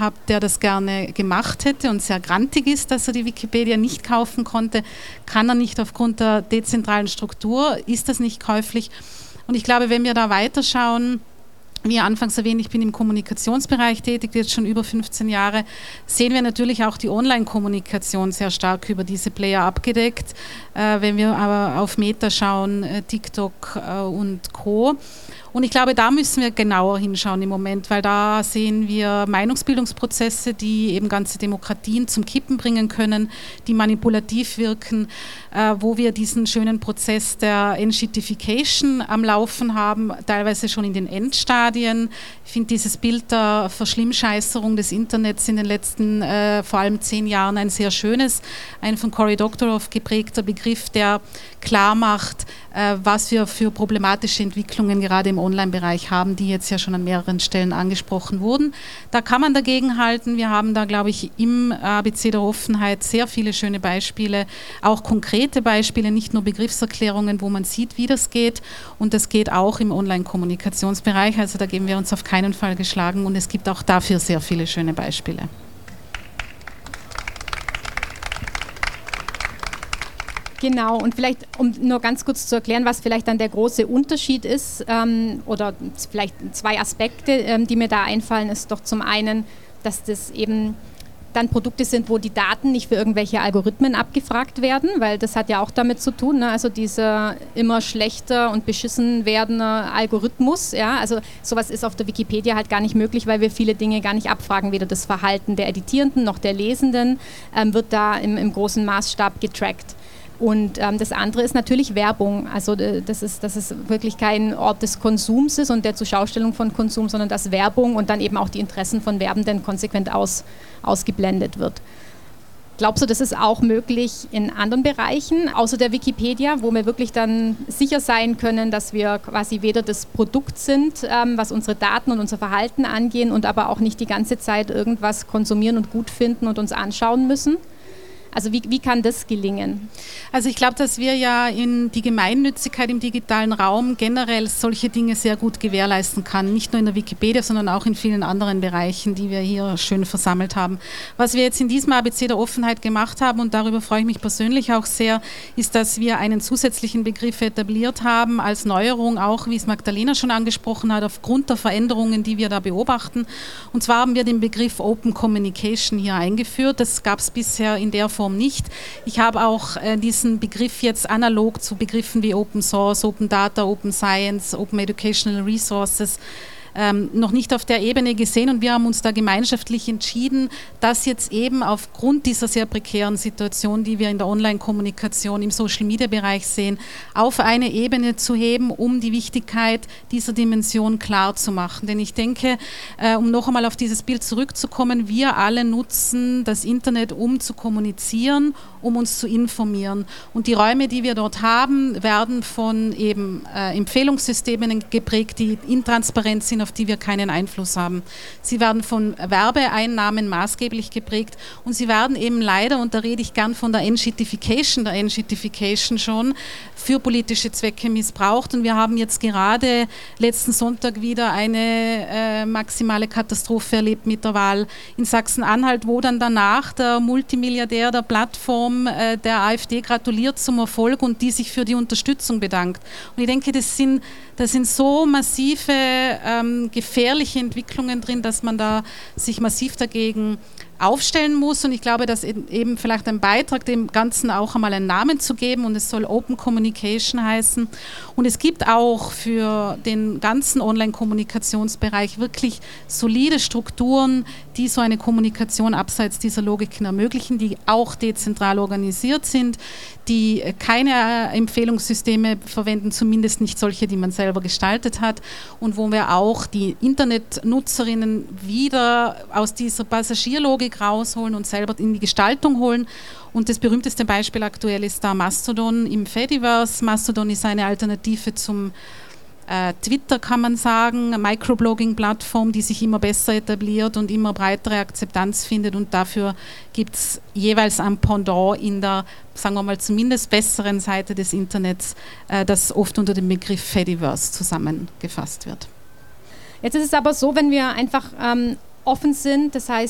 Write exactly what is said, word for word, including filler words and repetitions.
habt, der das gerne gemacht hätte und sehr grantig ist, dass er die Wikipedia nicht kaufen konnte, kann er nicht aufgrund der dezentralen Struktur, ist das nicht käuflich. Und ich glaube, wenn wir da weiterschauen, wie anfangs erwähnt, ich bin im Kommunikationsbereich tätig, jetzt schon über fünfzehn Jahre, sehen wir natürlich auch die Online-Kommunikation sehr stark über diese Player abgedeckt. Äh, wenn wir aber auf Meta schauen, äh, TikTok äh, und Co. Und ich glaube, da müssen wir genauer hinschauen im Moment, weil da sehen wir Meinungsbildungsprozesse, die eben ganze Demokratien zum Kippen bringen können, die manipulativ wirken, äh, wo wir diesen schönen Prozess der Enshittification am Laufen haben, teilweise schon in den Endstadien. Ich finde dieses Bild der Verschlimmscheißerung des Internets in den letzten äh, vor allem zehn Jahren ein sehr schönes, ein von Cory Doctorow geprägter Begriff, der klar macht, äh, was wir für problematische Entwicklungen gerade im Online-Bereich haben, die jetzt ja schon an mehreren Stellen angesprochen wurden. Da kann man dagegen halten. Wir haben da, glaube ich, im A B C der Offenheit sehr viele schöne Beispiele, auch konkrete Beispiele, nicht nur Begriffserklärungen, wo man sieht, wie das geht. Und das geht auch im Online-Kommunikationsbereich. Also da geben wir uns auf keinen Fall geschlagen und es gibt auch dafür sehr viele schöne Beispiele. Genau, und vielleicht, um nur ganz kurz zu erklären, was vielleicht dann der große Unterschied ist, ähm, oder vielleicht zwei Aspekte, ähm, die mir da einfallen, ist doch zum einen, dass das eben dann Produkte sind, wo die Daten nicht für irgendwelche Algorithmen abgefragt werden, weil das hat ja auch damit zu tun, ne? Also dieser immer schlechter und beschissen werdende Algorithmus, ja, also sowas ist auf der Wikipedia halt gar nicht möglich, weil wir viele Dinge gar nicht abfragen, weder das Verhalten der Editierenden noch der Lesenden ähm, wird da im, im großen Maßstab getrackt. Und ähm, das andere ist natürlich Werbung, also das ist, dass es wirklich kein Ort des Konsums ist und der Zuschaustellung von Konsum, sondern dass Werbung und dann eben auch die Interessen von Werbenden konsequent aus, ausgeblendet wird. Glaubst du, das ist auch möglich in anderen Bereichen, außer der Wikipedia, wo wir wirklich dann sicher sein können, dass wir quasi weder das Produkt sind, ähm, was unsere Daten und unser Verhalten angehen und aber auch nicht die ganze Zeit irgendwas konsumieren und gut finden und uns anschauen müssen? Also wie, wie kann das gelingen? Also ich glaube, dass wir ja in die Gemeinnützigkeit im digitalen Raum generell solche Dinge sehr gut gewährleisten kann. Nicht nur in der Wikipedia, sondern auch in vielen anderen Bereichen, die wir hier schön versammelt haben. Was wir jetzt in diesem A B C der Offenheit gemacht haben, und darüber freue ich mich persönlich auch sehr, ist, dass wir einen zusätzlichen Begriff etabliert haben, als Neuerung auch, wie es Magdalena schon angesprochen hat, aufgrund der Veränderungen, die wir da beobachten. Und zwar haben wir den Begriff Open Communication hier eingeführt. Das gab es bisher in der Form nicht. Ich habe auch äh, diesen Begriff jetzt analog zu Begriffen wie Open Source, Open Data, Open Science, Open Educational Resources ähm, noch nicht auf der Ebene gesehen und wir haben uns da gemeinschaftlich entschieden, das jetzt eben aufgrund dieser sehr prekären Situation, die wir in der Online-Kommunikation im Social-Media-Bereich sehen, auf eine Ebene zu heben, um die Wichtigkeit dieser Dimension klar zu machen. Denn ich denke, äh, um noch einmal auf dieses Bild zurückzukommen, wir alle nutzen das Internet, um zu kommunizieren, um uns zu informieren. Und die Räume, die wir dort haben, werden von eben äh, Empfehlungssystemen geprägt, die intransparent sind, auf die wir keinen Einfluss haben. Sie werden von Werbeeinnahmen maßgeblich geprägt und sie werden eben leider, und da rede ich gern von der Enshittification, der Enshittification schon, für politische Zwecke missbraucht. Und wir haben jetzt gerade letzten Sonntag wieder eine äh, maximale Katastrophe erlebt mit der Wahl in Sachsen-Anhalt, wo dann danach der Multimilliardär der Plattform äh, der AfD gratuliert zum Erfolg und die sich für die Unterstützung bedankt. Und ich denke, das sind, das sind so massive, ähm, gefährliche Entwicklungen drin, dass man da sich massiv dagegen aufstellen muss und ich glaube, dass eben vielleicht ein Beitrag, dem Ganzen auch einmal einen Namen zu geben und es soll Open Communication heißen und es gibt auch für den ganzen Online-Kommunikationsbereich wirklich solide Strukturen, die so eine Kommunikation abseits dieser Logiken ermöglichen, die auch dezentral organisiert sind, die keine Empfehlungssysteme verwenden, zumindest nicht solche, die man selber gestaltet hat und wo wir auch die Internetnutzerinnen wieder aus dieser Passagierlogik rausholen und selber in die Gestaltung holen. Und das berühmteste Beispiel aktuell ist da Mastodon im Fediverse. Mastodon ist eine Alternative zum äh, Twitter, kann man sagen, eine Microblogging-Plattform, die sich immer besser etabliert und immer breitere Akzeptanz findet und dafür gibt es jeweils ein Pendant in der, sagen wir mal, zumindest besseren Seite des Internets, äh, das oft unter dem Begriff Fediverse zusammengefasst wird. Jetzt ist es aber so, wenn wir einfach ähm, offen sind, das heißt,